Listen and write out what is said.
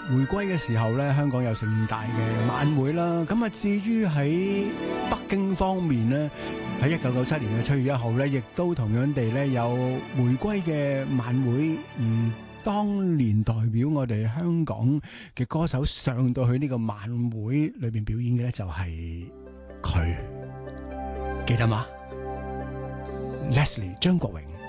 回歸嘅時候咧，香港有盛大嘅晚會啦。咁啊，至於喺北京方面咧，喺1997年嘅7月1號咧，亦都同樣地咧有回歸嘅晚會，而當年代表我哋香港嘅歌手上到去呢個晚會裏邊表演嘅咧，就係佢，記得嗎？Leslie 張國榮。